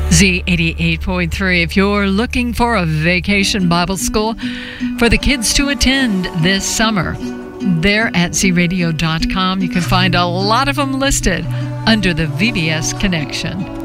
Z88.3. If you're looking for a vacation Bible school for the kids to attend this summer, there at zradio.com, you can find a lot of them listed under the VBS Connection.